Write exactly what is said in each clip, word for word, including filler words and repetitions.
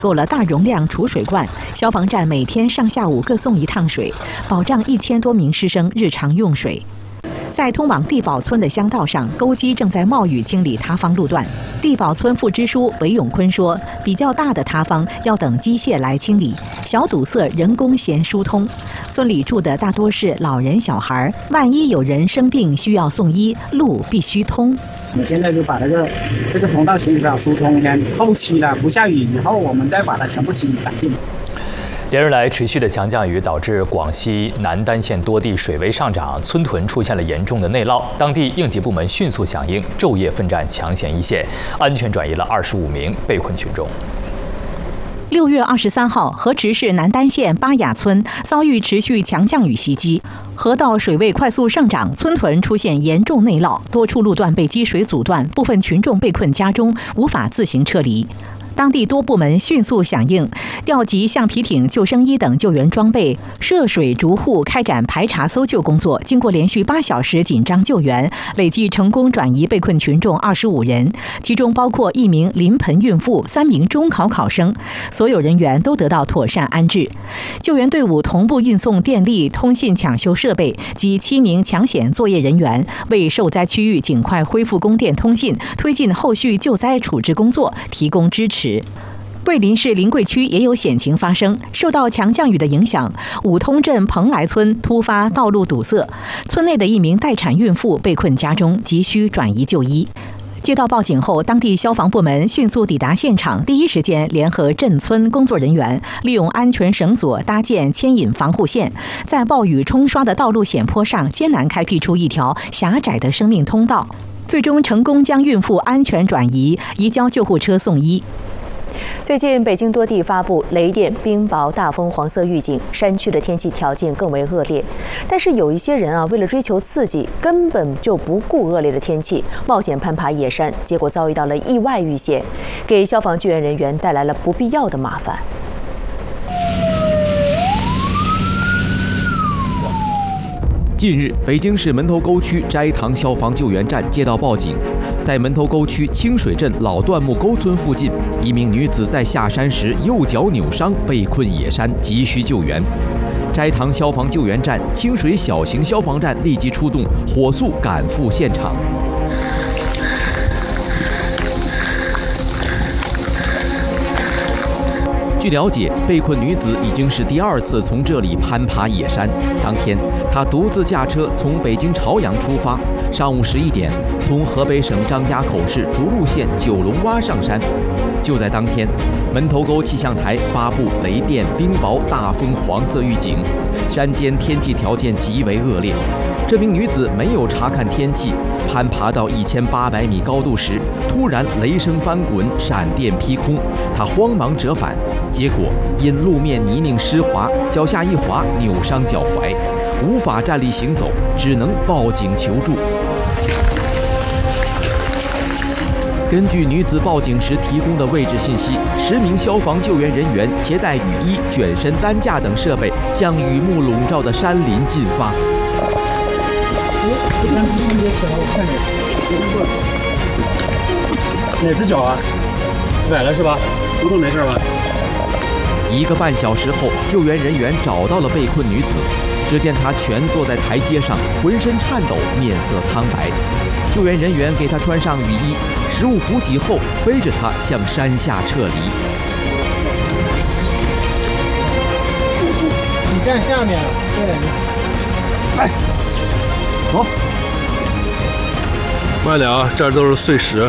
购了大容量储水罐，消防站每天上下午各送一趟水，保障一千多名师生日常用水。在通往地堡村的乡道上，钩机正在冒雨清理塌方路段。地堡村副支书韦永坤说，比较大的塌方要等机械来清理，小堵塞人工先疏通。村里住的大多是老人小孩，万一有人生病需要送医，路必须通。 我们现在就把这个这个通道清理上疏通，后期呢不下雨以后，我们再把它全部清理干净。 连日来持续的强降雨导致广西南丹县多地水位上涨，村屯出现了严重的内涝。当地应急部门迅速响应，昼夜奋战抢险一线，安全转移了二十五名被困群众。 六月二十三号，河池市南丹县巴雅村遭遇持续强降雨袭击，河道水位快速上涨，村屯出现严重内涝，多处路段被积水阻断，部分群众被困家中，无法自行撤离。当地多部门迅速响应，调集橡皮艇、救生衣等救援装备，涉水逐户开展排查搜救工作。经过连续八小时紧张救援，累计成功转移被困群众二十五人，其中包括一名临盆孕妇、三名中考考生，所有人员都得到妥善安置。救援队伍同步运送电力、通信抢修设备及七名抢险作业人员，为受灾区域尽快恢复供电通信、推进后续救灾处置工作提供支持。桂林市临桂区也有险情发生，受到强降雨的影响，五通镇蓬莱村突发道路堵塞，村内的一名待产孕妇被困家中，急需转移就医。接到报警后，当地消防部门迅速抵达现场，第一时间联合镇村工作人员，利用安全绳索搭建牵引防护线，在暴雨冲刷的道路险坡上艰难开辟出一条狭窄的生命通道，最终成功将孕妇安全转移，移交救护车送医。 最近，北京多地发布雷电、冰雹、大风黄色预警，山区的天气条件更为恶劣。但是有一些人啊，为了追求刺激，根本就不顾恶劣的天气，冒险攀爬野山，结果遭遇到了意外遇险，给消防救援人员带来了不必要的麻烦。 近日，北京市门头沟区斋堂消防救援站接到报警，在门头沟区清水镇老段木沟村附近，一名女子在下山时右脚扭伤，被困野山，急需救援。斋堂消防救援站、清水小型消防站立即出动，火速赶赴现场。据了解，被困女子已经是第二次从这里攀爬野山。当天，她独自驾车从北京朝阳出发，上午十一点从河北省张家口市涿鹿县九龙洼上山。就在当天，门头沟气象台发布雷电、冰雹、大风黄色预警，山间天气条件极为恶劣。这名女子没有查看天气，攀爬到一千八百米高度时，突然雷声翻滚，闪电劈空，她慌忙折返，结果因路面泥泞湿滑，脚下一滑，扭伤脚踝，无法站立行走，只能报警求助。根据女子报警时提供的位置信息，十名消防救援人员携带雨衣、卷身担架等设备，向雨幕笼罩的山林进发。 哪只脚啊？崴了是吧？骨头没事吧？ 一个半小时后，救援人员找到了被困女子。只见她蜷坐在台阶上，浑身颤抖，面色苍白。救援人员给她穿上雨衣，食物补给后，背着她向山下撤离。 你站下面，对， 哎，走。 慢点啊，这儿都是碎石。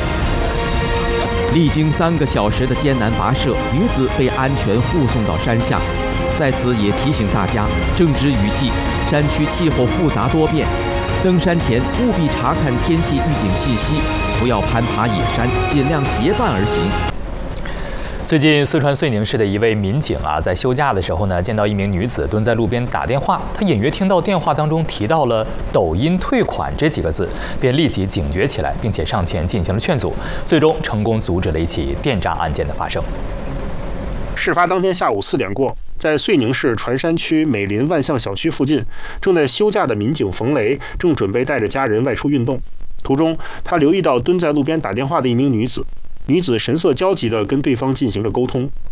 历经三个小时的艰难跋涉，女子被安全护送到山下。在此也提醒大家，正值雨季，山区气候复杂多变，登山前务必查看天气预警信息，不要攀爬野山，尽量结伴而行。 最近，四川遂宁市的一位民警啊，在休假的时候呢，见到一名女子蹲在路边打电话，他隐约听到电话当中提到了“抖音退款”这几个字，便立即警觉起来，并且上前进行了劝阻，最终成功阻止了一起电诈案件的发生。 事发当天下午四点过，在遂宁市船山区美林万象小区附近，正在休假的民警冯雷正准备带着家人外出运动，途中他留意到蹲在路边打电话的一名女子。女子神色焦急地跟对方进行着沟通，